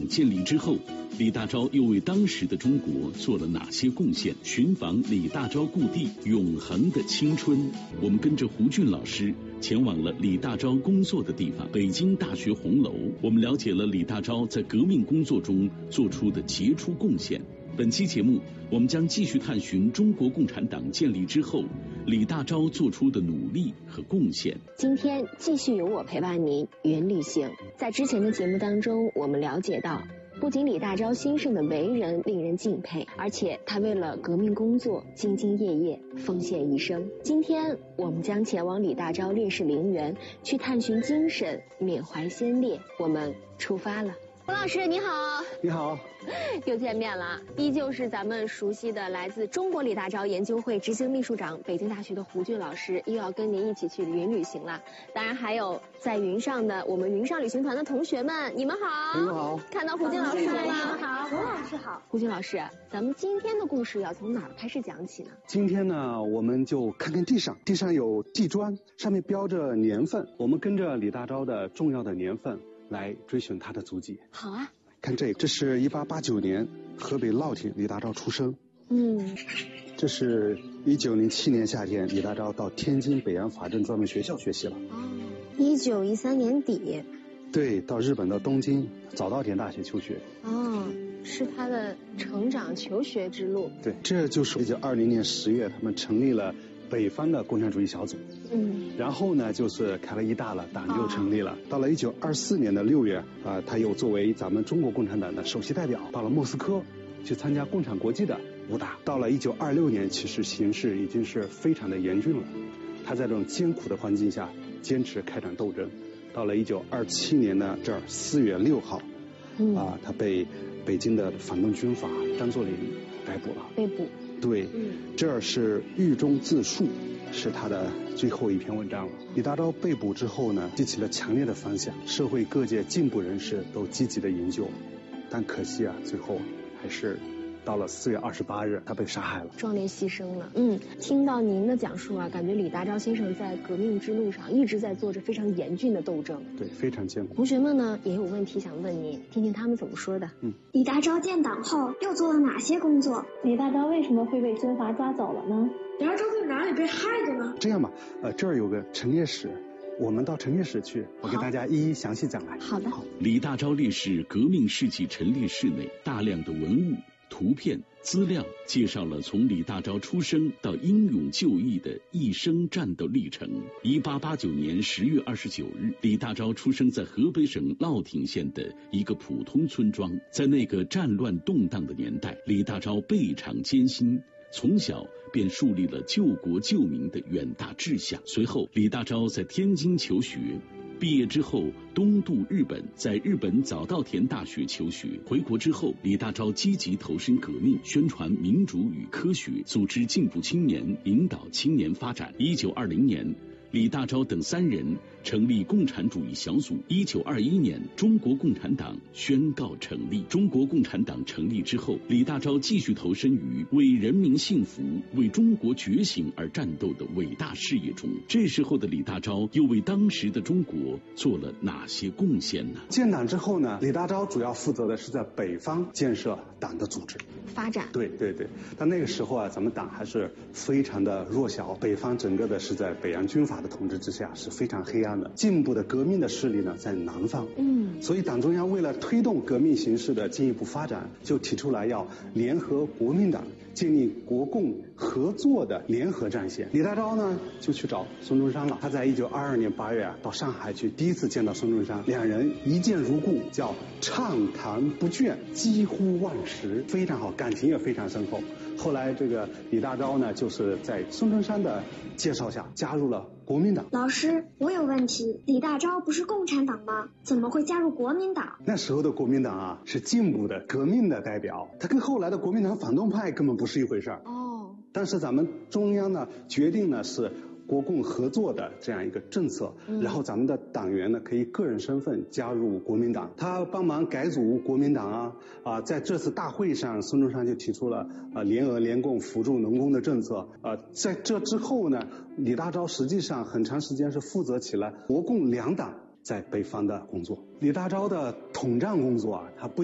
党建立之后，李大钊又为当时的中国做了哪些贡献？寻访李大钊故地永恒的青春，我们跟着胡俊老师前往了李大钊工作的地方——北京大学红楼。我们了解了李大钊在革命工作中做出的杰出贡献。本期节目，我们将继续探寻中国共产党建立之后，李大钊做出的努力和贡献。 今天继续由我陪伴您云旅行。在之前的节目当中，我们了解到，不仅李大钊先生的为人令人敬佩，而且他为了革命工作兢兢业业，奉献一生。今天我们将前往李大钊烈士陵园，去探寻精神，缅怀先烈。我们出发了。胡老师你好。 你好， 又见面了，依旧是咱们熟悉的来自中国李大钊研究会执行秘书长、北京大学的胡俊老师，又要跟您一起去云旅行了。当然还有在云上的我们云上旅行团的同学们，你们好。 你们好。 看到胡俊老师了吗？ 好，胡老师好。 胡俊老师，咱们今天的故事要从哪儿开始讲起呢？ 今天呢，我们就看看地上有地砖，上面标着年份，我们跟着李大钊的重要的年份来追寻他的足迹。 好啊。 看这是1889年河北乐亭李大钊出生。这是1907年夏天李大钊到天津北洋法政专门学校学习了。 1913年底。 对，到日本的东京早稻田大学求学。 是他的成长求学之路。对， 这就是1920年10月他们成立了北方的共产主义小组。然后呢，就是开了一大了，党就成立了。到了1924年的6月他又作为咱们中国共产党的首席代表到了莫斯科去参加共产国际的武打。到了1926年，其实形势已经是非常的严峻了。他在这种艰苦的环境下坚持开展斗争。到了1927年的4月6号，他被北京的反动军阀张作霖逮捕了。 被捕。 对，这是狱中自述，是他的最后一篇文章了。李大钊被捕之后呢，激起了强烈的反响，社会各界进步人士都积极的营救，但可惜最后还是到了4月28日，他被杀害了， 壮烈牺牲了。听到您的讲述感觉李大钊先生在革命之路上一直在做着非常严峻的斗争。 对，非常艰苦。 同学们呢也有问题想问您，听听他们怎么说的。 李大钊建党后又做了哪些工作？ 李大钊为什么会被军阀抓走了呢？ 李大钊在哪里被害的呢？ 这样吧，这儿有个陈列室，我们到陈列室去，我给大家一一详细讲来。 好的。 李大钊烈士革命事迹陈列室内，大量的文物、图片、资料介绍了从李大钊出生到英勇就义的一生战斗历程。1889年10月29日，李大钊出生在河北省乐亭县的一个普通村庄。在那个战乱动荡的年代，李大钊倍尝艰辛，从小便树立了救国救民的远大志向。随后，李大钊在天津求学，毕业之后东渡日本，在日本早稻田大学求学。回国之后，李大钊积极投身革命，宣传民主与科学，组织进步青年，引导青年发展。1920年，李大钊等3人成立共产主义小组。1921年，中国共产党宣告成立。中国共产党成立之后，李大钊继续投身于为人民幸福、为中国觉醒而战斗的伟大事业中。这时候的李大钊又为当时的中国做了哪些贡献呢？ 建党之后呢，李大钊主要负责的是在北方建设党的组织发展。 对，但那个时候咱们党还是非常的弱小，北方整个的是在北洋军阀的统治之下，是非常黑暗的。进步的革命的势力呢在南方。所以党中央为了推动革命形势的进一步发展，就提出来要联合国民党，建立国共合作的联合战线。李大钊呢就去找孙中山了。他在1922年8月到上海去，第一次见到孙中山，两人一见如故，叫畅谈不倦，几乎忘时，非常好，感情也非常深厚。后来这个李大钊呢，就是在孙中山的介绍下加入了国民党。 老师，我有问题，李大钊不是共产党吗？怎么会加入国民党？ 那时候的国民党是进步的革命的代表，他跟后来的国民党反动派根本不是一回事儿。但是咱们中央呢决定呢是国共合作的这样一个政策，然后咱们的党员呢可以个人身份加入国民党。他帮忙改组国民党在这次大会上，孙中山就提出了联俄联共扶助农工的政策。在这之后呢，李大钊实际上很长时间是负责起了国共两党在北方的工作。李大钊的统战工作他不